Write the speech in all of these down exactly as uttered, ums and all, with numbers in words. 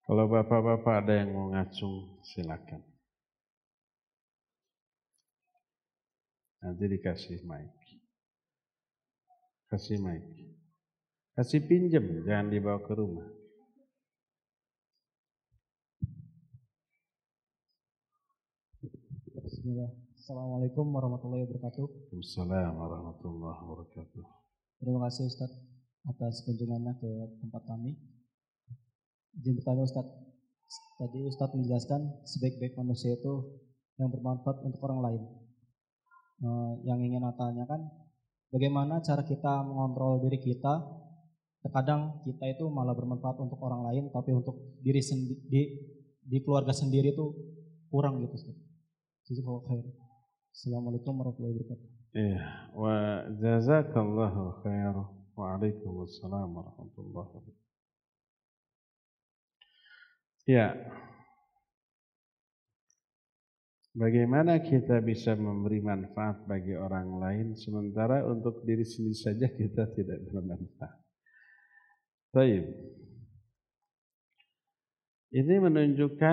Kalau bapak-bapak ada yang mau ngacung, silakan. Nanti dikasih mic. Kasih mic. Kasih pinjem, jangan dibawa ke rumah. Bismillah. Assalamualaikum warahmatullahi wabarakatuh. Waalaikumsalam warahmatullahi wabarakatuh. Terima kasih Ustaz atas kunjungannya ke tempat kami. Izin bertanya Ustaz, tadi Ustaz menjelaskan sebaik-baik manusia itu yang bermanfaat untuk orang lain. Nah, yang ingin saya tanyakan, bagaimana cara kita mengontrol diri kita? Terkadang kita itu malah bermanfaat untuk orang lain, tapi untuk diri sendiri di, di keluarga sendiri itu kurang gitu Ustaz. Jazakallahu khair. Assalamualaikum warahmatullahi wabarakatuh. Iya, wa jazakallahu khair. Waalaikumsalam warahmatullahi wabarakatuh. Ya. Bagaimana kita bisa memberi manfaat bagi orang lain sementara untuk diri sendiri saja kita tidak bermanfaat. Baik. Ini menunjukkan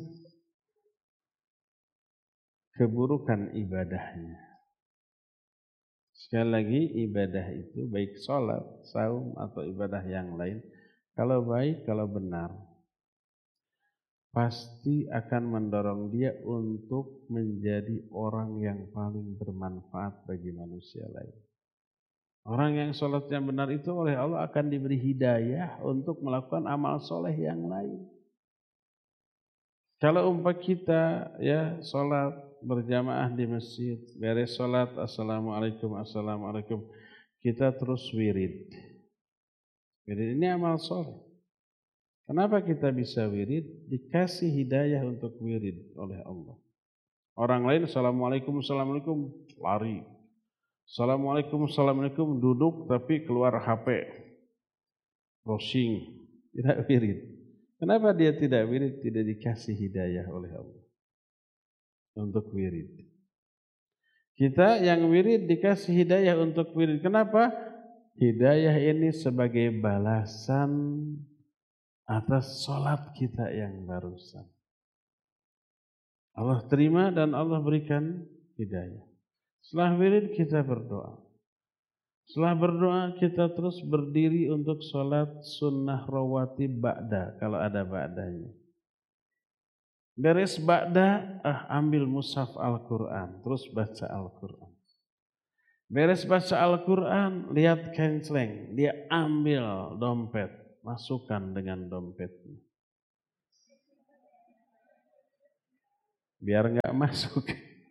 keburukan ibadahnya. Sekali lagi, ibadah itu baik sholat, saum atau ibadah yang lain, kalau baik, kalau benar, pasti akan mendorong dia untuk menjadi orang yang paling bermanfaat bagi manusia lain. Orang yang sholatnya benar itu oleh Allah akan diberi hidayah untuk melakukan amal soleh yang lain. Kalau umpah kita ya sholat berjamaah di masjid, beres sholat, assalamualaikum, assalamualaikum, kita terus wirid. Wirid ini amal soleh. Kenapa kita bisa wirid? Dikasih hidayah untuk wirid oleh Allah. Orang lain assalamualaikum, assalamualaikum, lari. Assalamualaikum, assalamualaikum, duduk tapi keluar H P, browsing, tidak wirid. Kenapa dia tidak wirid? Tidak dikasih hidayah oleh Allah untuk wirid. Kita yang wirid dikasih hidayah untuk wirid. Kenapa? Hidayah ini sebagai balasan atas sholat kita yang barusan. Allah terima dan Allah berikan hidayah. Setelah wirid kita berdoa. Setelah berdoa kita terus berdiri untuk sholat sunnah rawatib ba'da kalau ada ba'danya. Beres ba'da, ah ambil mushaf Al-Quran, terus baca Al-Quran. Beres baca Al-Quran, lihat kenceleng, dia ambil dompet, masukkan dengan dompetnya. Biar enggak masuk.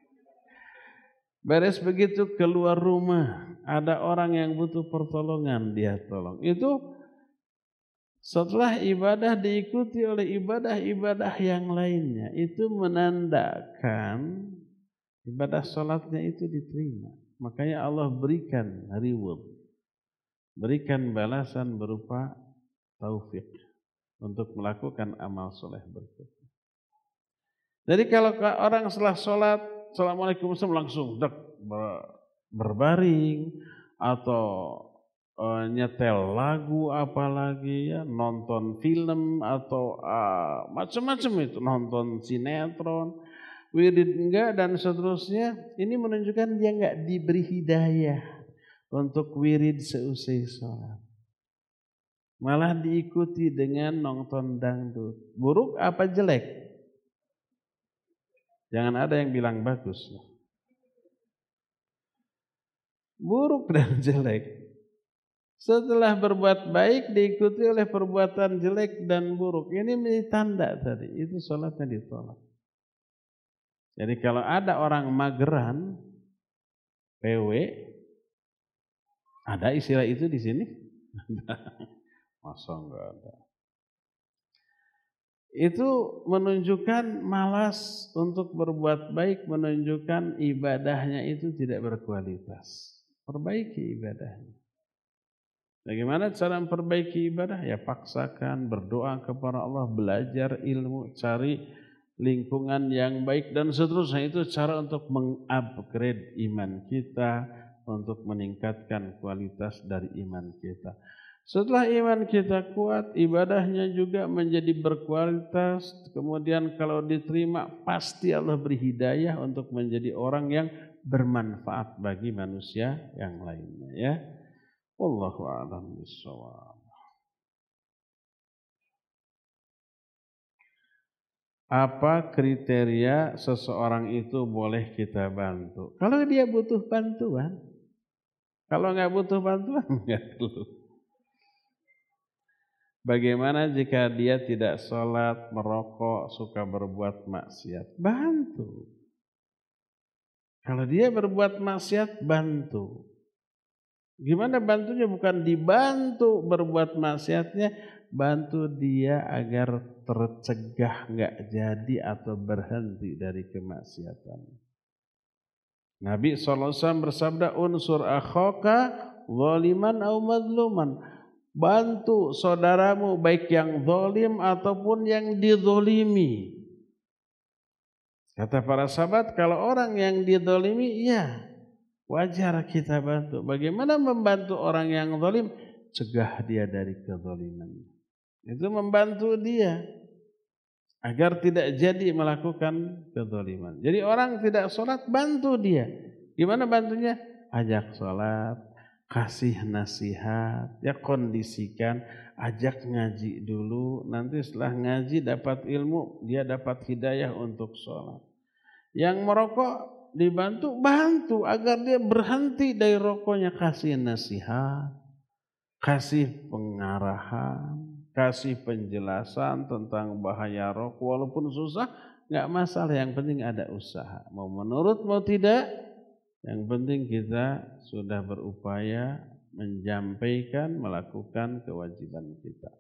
Beres begitu keluar rumah, ada orang yang butuh pertolongan, dia tolong. Itu setelah ibadah diikuti oleh ibadah-ibadah yang lainnya, itu menandakan ibadah sholatnya itu diterima. Makanya Allah berikan reward, berikan balasan berupa taufik untuk melakukan amal soleh berikutnya. Jadi kalau orang setelah sholat, assalamualaikum langsung dek, berbaring atau uh, nyetel lagu apalagi ya, nonton film atau uh, macam-macam itu, nonton sinetron, wirid enggak dan seterusnya, ini menunjukkan dia enggak diberi hidayah untuk wirid seusai sholat. Malah diikuti dengan nonton dangdut. Buruk apa jelek? Jangan ada yang bilang bagus. Buruk dan jelek. Setelah berbuat baik diikuti oleh perbuatan jelek dan buruk. Ini menjadi tanda tadi. Itu sholatnya ditolak. Jadi kalau ada orang mageran, P W, ada istilah itu di sini? Masa enggak ada. Itu menunjukkan malas untuk berbuat baik, menunjukkan ibadahnya itu tidak berkualitas. Perbaiki ibadahnya. Bagaimana cara memperbaiki ibadah? Ya paksakan, berdoa kepada Allah, belajar ilmu, cari lingkungan yang baik dan seterusnya. Itu cara untuk mengupgrade iman kita, untuk meningkatkan kualitas dari iman kita. Setelah iman kita kuat, ibadahnya juga menjadi berkualitas. Kemudian kalau diterima, pasti Allah beri hidayah untuk menjadi orang yang bermanfaat bagi manusia yang lainnya. Ya, wallahu a'lam bishawab. Apa kriteria seseorang itu boleh kita bantu? Kalau dia butuh bantuan, kalau nggak butuh bantuan nggak perlu. Bagaimana jika dia tidak sholat, merokok, suka berbuat maksiat? Bantu. Kalau dia berbuat maksiat, bantu. Gimana bantunya? Bukan dibantu berbuat maksiatnya, bantu dia agar tercegah nggak jadi atau berhenti dari kemaksiatan. Nabi shallallahu alaihi wasallam bersabda, unsur akhaka zaliman au madluman. Bantu saudaramu baik yang zalim ataupun yang dizalimi. Kata para sahabat, kalau orang yang dizalimi, iya wajar kita bantu. Bagaimana membantu orang yang zalim? Cegah dia dari kezaliman. Itu membantu dia agar tidak jadi melakukan kezaliman. Jadi orang tidak sholat, bantu dia. Gimana bantunya? Ajak sholat, kasih nasihat, ya kondisikan, ajak ngaji dulu, nanti setelah ngaji dapat ilmu, dia dapat hidayah untuk sholat. Yang merokok dibantu, bantu agar dia berhenti dari rokoknya, kasih nasihat, kasih pengarahan, kasih penjelasan tentang bahaya rokok, walaupun susah, nggak masalah, yang penting ada usaha, mau menurut mau tidak. Yang penting kita sudah berupaya menyampaikan, melakukan kewajiban kita.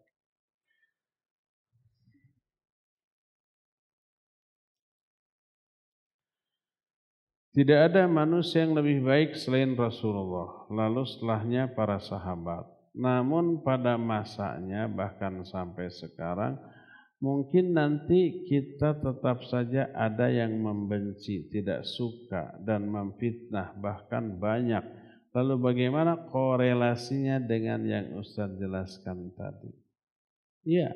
Tidak ada manusia yang lebih baik selain Rasulullah, lalu setelahnya para sahabat. Namun pada masanya bahkan sampai sekarang, mungkin nanti kita tetap saja ada yang membenci, tidak suka dan memfitnah, bahkan banyak. Lalu bagaimana korelasinya dengan yang Ustaz jelaskan tadi? Iya,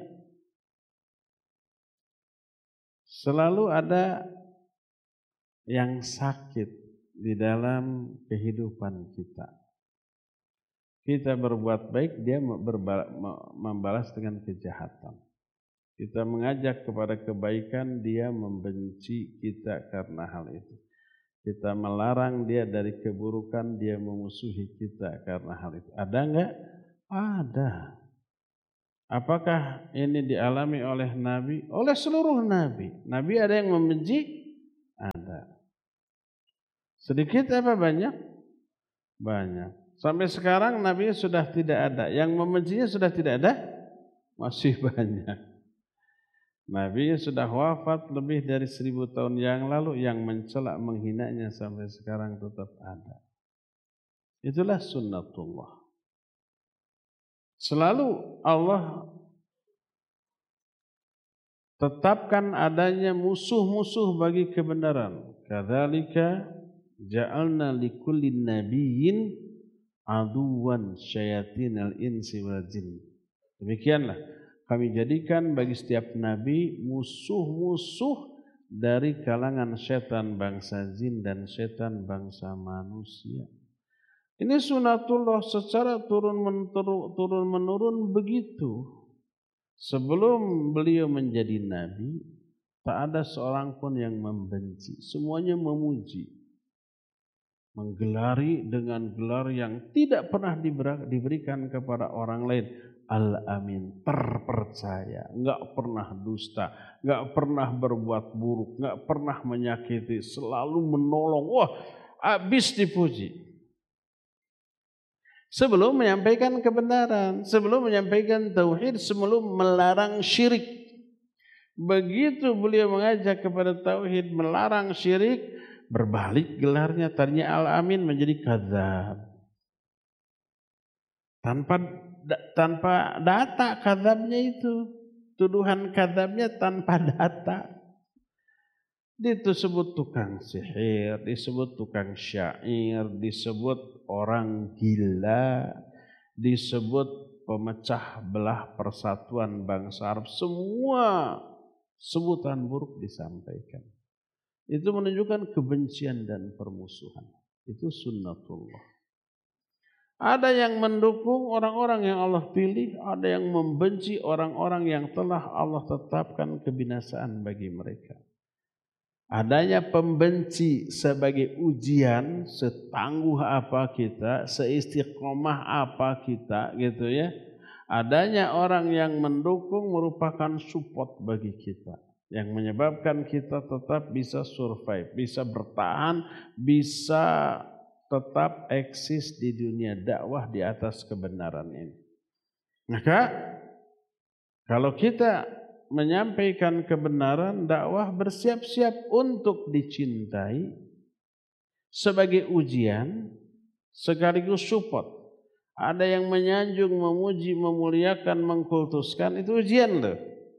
selalu ada yang sakit di dalam kehidupan kita. Kita berbuat baik, dia membalas dengan kejahatan. Kita mengajak kepada kebaikan, dia membenci kita karena hal itu. Kita melarang dia dari keburukan, dia memusuhi kita karena hal itu. Ada enggak? Ada. Apakah ini dialami oleh Nabi? Oleh seluruh Nabi. Nabi ada yang membenci? Ada. Sedikit apa banyak? Banyak. Sampai sekarang Nabi sudah tidak ada. Yang membencinya sudah tidak ada? Masih banyak. Nabi sudah wafat lebih dari seribu tahun yang lalu, yang mencela menghinanya sampai sekarang tetap ada. Itulah sunnatullah. Selalu Allah tetapkan adanya musuh-musuh bagi kebenaran. Kadzalika ja'alna likulli nabiyyin aduwan syayatinal insi wal jin. Demikianlah kami jadikan bagi setiap nabi musuh-musuh dari kalangan setan bangsa jin dan setan bangsa manusia. Ini sunatullah secara turun turun menurun begitu. Sebelum beliau menjadi nabi, tak ada seorang pun yang membenci, semuanya memuji, menggelari dengan gelar yang tidak pernah diberikan kepada orang lain. Al-Amin, terpercaya, enggak pernah dusta, enggak pernah berbuat buruk, enggak pernah menyakiti, selalu menolong. Wah, habis dipuji. Sebelum menyampaikan kebenaran, sebelum menyampaikan tauhid, sebelum melarang syirik. Begitu beliau mengajak kepada tauhid, melarang syirik, berbalik gelarnya, tadinya Al-Amin menjadi kadzab. Tanpa tanpa data kadzabnya itu, tuduhan kadzabnya tanpa data. Disebut tukang sihir, disebut tukang syair, disebut orang gila, disebut pemecah belah persatuan bangsa Arab. Semua sebutan buruk disampaikan. Itu menunjukkan kebencian dan permusuhan. Itu sunnatullah. Ada yang mendukung orang-orang yang Allah pilih, ada yang membenci orang-orang yang telah Allah tetapkan kebinasaan bagi mereka. Adanya pembenci sebagai ujian, setangguh apa kita, seistiqomah apa kita, gitu ya. Adanya orang yang mendukung merupakan support bagi kita, yang menyebabkan kita tetap bisa survive, bisa bertahan, bisa tetap eksis di dunia dakwah di atas kebenaran ini. Maka kalau kita menyampaikan kebenaran, dakwah bersiap-siap untuk dicintai sebagai ujian sekaligus support. Ada yang menyanjung, memuji, memuliakan, mengkultuskan, itu ujian loh.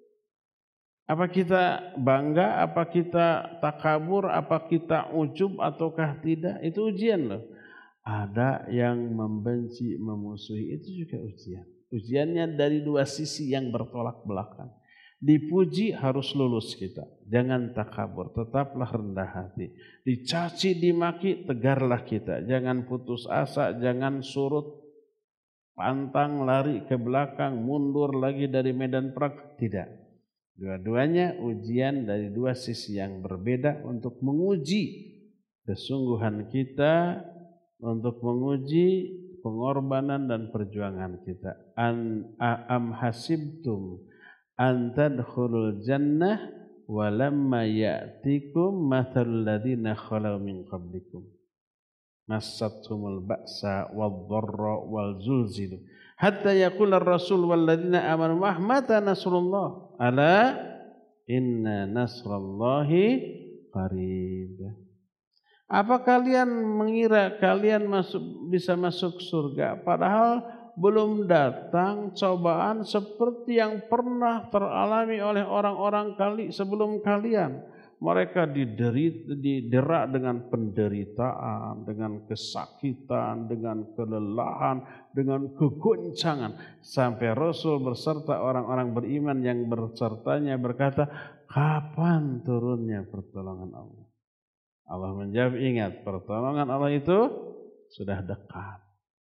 Apa kita bangga, apa kita takabur, apa kita ujub ataukah tidak, itu ujian loh. Ada yang membenci, memusuhi, itu juga ujian. Ujiannya dari dua sisi yang bertolak belakang. Dipuji harus lulus kita, jangan takabur, tetaplah rendah hati. Dicaci, dimaki, tegarlah kita, jangan putus asa, jangan surut, pantang, lari ke belakang, mundur lagi dari medan perang, tidak. Dua-duanya ujian dari dua sisi yang berbeda untuk menguji kesungguhan kita, untuk menguji pengorbanan dan perjuangan kita. An am hasibtum an tadkhulul jannah walamma ya'tikum mathalul ladzina khalau min qablikum massathumul ba'sa wadh-dharra wal zulzilu hatta yaqula ar-rasul wal ladzina amanu mata nasrullah ala inna nasrallahi qarib. Apa kalian mengira kalian masuk bisa masuk surga padahal belum datang cobaan seperti yang pernah teralami oleh orang-orang kali sebelum kalian. Mereka diderita, didera dengan penderitaan, dengan kesakitan, dengan kelelahan, dengan kegoncangan. Sampai Rasul berserta orang-orang beriman yang bersertanya berkata, kapan turunnya pertolongan Allah? Allah menjawab, ingat, pertolongan Allah itu sudah dekat.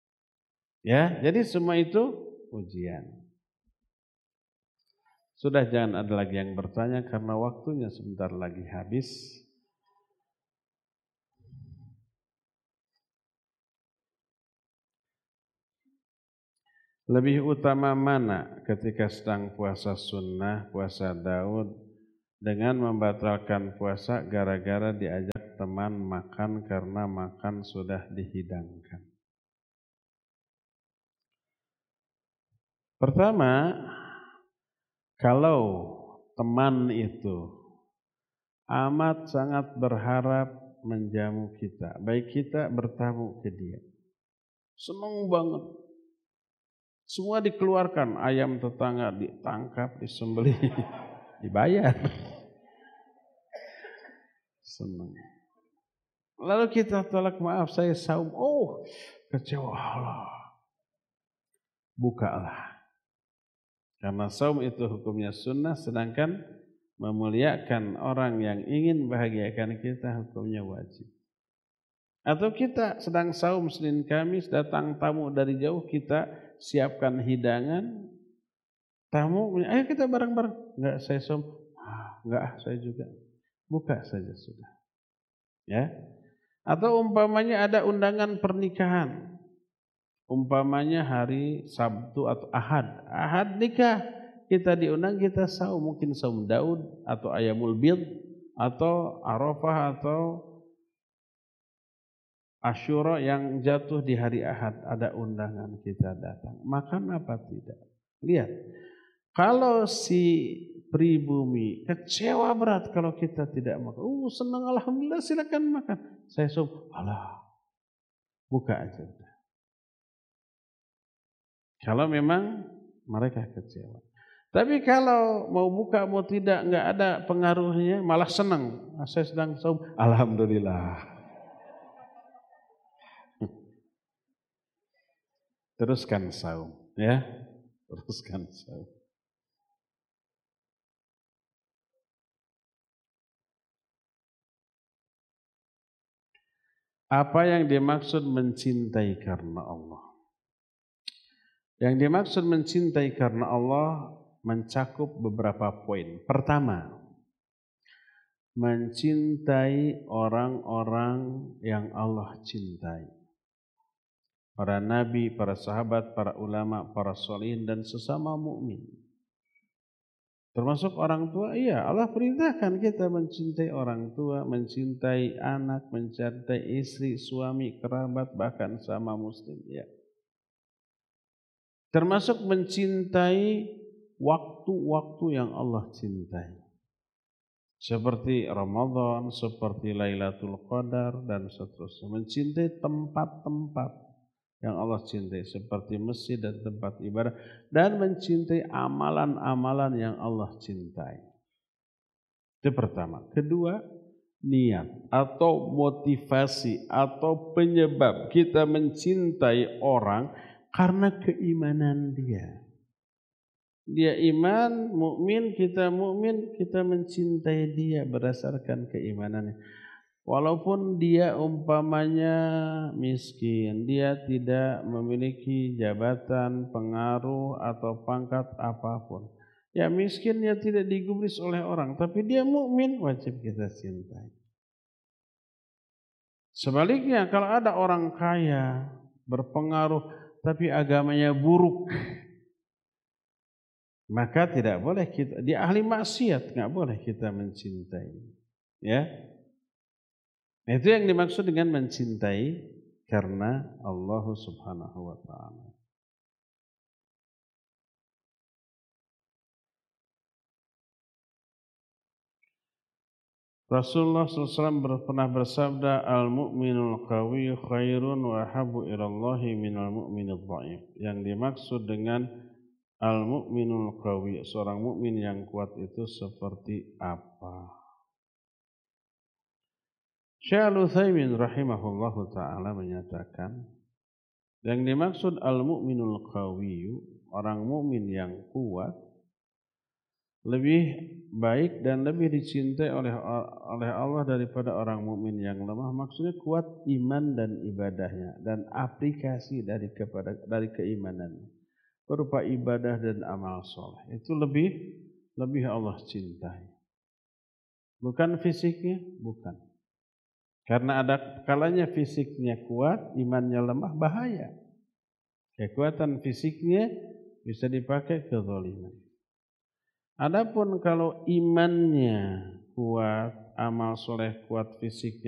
Ya, jadi semua itu ujian. Sudah, jangan ada lagi yang bertanya karena waktunya sebentar lagi habis. Lebih utama mana ketika sedang puasa sunnah, puasa Daud, dengan membatalkan puasa gara-gara diajak teman makan karena makan sudah dihidangkan? Pertama, kalau teman itu amat sangat berharap menjamu kita, baik kita bertamu ke dia, senang banget, semua dikeluarkan, ayam tetangga ditangkap, disembelih, dibayar, senang. Lalu kita tolak, maaf saya saum, oh kecewa, Allah, bukalah. Karena saum itu hukumnya sunnah, sedangkan memuliakan orang yang ingin bahagiakan kita hukumnya wajib. Atau kita sedang saum Senin Kamis, datang tamu dari jauh, kita siapkan hidangan, tamu, ayo kita bareng-bareng. Enggak, saya saum. Ah, enggak, saya juga. Buka saja sudah. Ya. Atau umpamanya ada undangan pernikahan. Umpamanya hari Sabtu atau Ahad, Ahad nikah, kita diundang, kita saum, mungkin saum Daud atau Ayamul Bid atau Arafah atau Asyura yang jatuh di hari Ahad, ada undangan, kita datang. Makan apa tidak? Lihat, kalau si pribumi kecewa berat kalau kita tidak makan, oh senang, alhamdulillah, silakan makan. Saya saum, alah, buka aja. Kalau memang mereka kecewa. Tapi kalau mau buka mau tidak, nggak ada pengaruhnya, malah senang. Saya sedang saum, alhamdulillah. Teruskan saum, ya. Teruskan. Apa yang dimaksud mencintai karena Allah? Yang dimaksud mencintai karena Allah mencakup beberapa poin. Pertama, mencintai orang-orang yang Allah cintai. Para nabi, para sahabat, para ulama, para sholihin dan sesama mukmin. Termasuk orang tua, iya Allah perintahkan kita mencintai orang tua, mencintai anak, mencintai istri, suami, kerabat, bahkan sama muslim. Ya. Termasuk mencintai waktu-waktu yang Allah cintai. Seperti Ramadan, seperti Lailatul Qadar, dan seterusnya. Mencintai tempat-tempat yang Allah cintai seperti masjid dan tempat ibadah, dan mencintai amalan-amalan yang Allah cintai. Itu pertama. Kedua, niat atau motivasi atau penyebab kita mencintai orang karena keimanan dia. Dia iman, mukmin, kita mukmin, kita mencintai dia berdasarkan keimanannya. Walaupun dia umpamanya miskin, dia tidak memiliki jabatan, pengaruh, atau pangkat apapun. Ya miskin, ya tidak digubris oleh orang, tapi dia mukmin, wajib kita cintai. Sebaliknya, kalau ada orang kaya, berpengaruh, tapi agamanya buruk, maka tidak boleh kita, dia ahli maksiat, nggak boleh kita mencintai. Ya. Itu yang dimaksud dengan mencintai karena Allah Subhanahu wa ta'ala. Rasulullah shallallahu alaihi wasallam pernah bersabda, al-mu'minul qawi khairun wa habu ilallahi minal mu'minid dha'if. Yang dimaksud dengan al-mu'minul qawi, seorang mukmin yang kuat itu seperti apa? Syekh Al-Utsaimin rahimahullahu ta'ala menyatakan, yang dimaksud al-mu'minul qawi, orang mukmin yang kuat, lebih baik dan lebih dicintai oleh oleh Allah daripada orang mukmin yang lemah. Maksudnya kuat iman dan ibadahnya dan aplikasi dari kepada dari keimanannya berupa ibadah dan amal soleh. Itu lebih lebih Allah cintai. Bukan fisiknya, bukan. Karena ada kalanya fisiknya kuat, imannya lemah, bahaya. Kekuatan fisiknya bisa dipakai kezaliman. Adapun kalau imannya kuat, amal soleh kuat, fisiknya